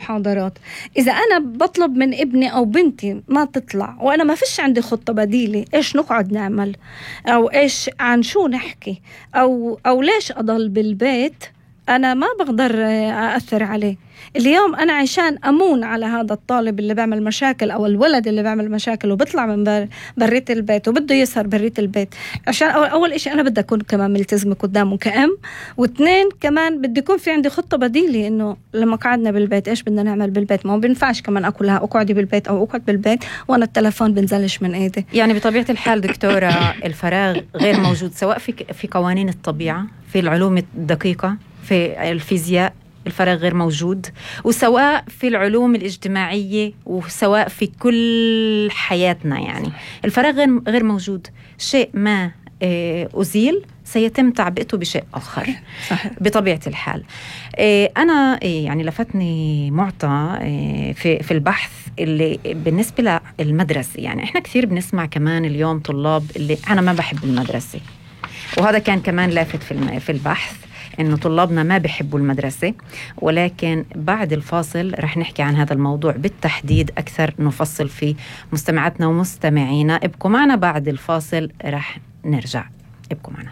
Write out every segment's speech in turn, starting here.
المحاضرات. إذا أنا بطلب من ابني أو بنتي ما تطلع وأنا ما فيش عندي خطة بديلة، إيش نقعد نعمل أو إيش عن شو نحكي أو ليش أضل بالبيت، أنا ما بقدر أأثر عليه. اليوم أنا عشان أمون على هذا الطالب اللي بيعمل مشاكل أو الولد اللي بيعمل مشاكل وبيطلع من بريت البيت وبده يسهر بريت البيت، عشان أول إشي أنا بدي أكون كمان ملتزمة قدامه كأم، واثنين كمان بدي يكون في عندي خطة بديلة إنه لما قعدنا بالبيت إيش بدنا نعمل بالبيت. ما هو بينفعش كمان أقول لها أقعدي بالبيت أو أقعد بالبيت وأنا التلفون بنزلش من إيدي. يعني بطبيعة الحال دكتورة الفراغ غير موجود سواء في قوانين الطبيعة، في العلوم الدقيقة، في الفيزياء الفراغ غير موجود، وسواء في العلوم الاجتماعية وسواء في كل حياتنا. يعني الفراغ غير موجود. شيء ما أزيل سيتم تعبئته بشيء آخر. صحيح. بطبيعة الحال أنا يعني لفتني معطى في البحث اللي بالنسبة للمدرسة. يعني إحنا كثير بنسمع كمان اليوم طلاب اللي أنا ما بحب المدرسة، وهذا كان كمان لافت في البحث إنه طلابنا ما بيحبوا المدرسة. ولكن بعد الفاصل رح نحكي عن هذا الموضوع بالتحديد أكثر، نفصل فيه. مستمعاتنا ومستمعينا ابقوا معنا، بعد الفاصل رح نرجع، ابقوا معنا.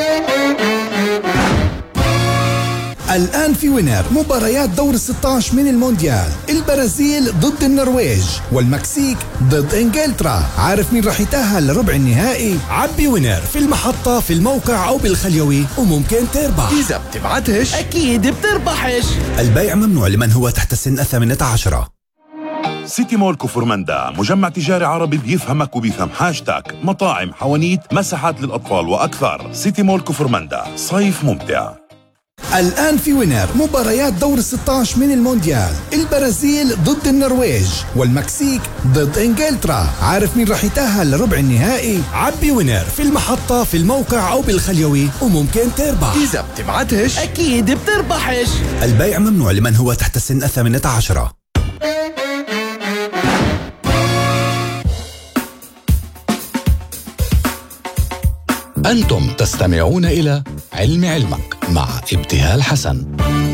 الآن في وينر مباريات دور 16 من المونديال، البرازيل ضد النرويج والمكسيك ضد إنجلترا. عارف مين رح يتأهل لربع النهائي؟ عبي وينر في المحطة، في الموقع أو بالخليوي، وممكن تربح. إذا بتبعتش أكيد بتربحش. البيع ممنوع لمن هو تحت سن 18. سيتي مول كفر مندا مجمع تجاري عربي بيفهمك وبيفهم حاجتك. مطاعم، حوانيت، مساحات للأطفال وأكثر. سيتي مول كفر مندا، صيف ممتع. الآن في وينر مباريات دور 16 من المونديال، البرازيل ضد النرويج والمكسيك ضد إنجلترا. عارف مين رح يتأهل لربع النهائي؟ عبي وينر في المحطة، في الموقع أو بالخليوي، وممكن تربح. إذا بتبعتش أكيد بتربحش. البيع ممنوع لمن هو تحت سن 18. أنتم تستمعون إلى علم علمك مع ابتهال حسن.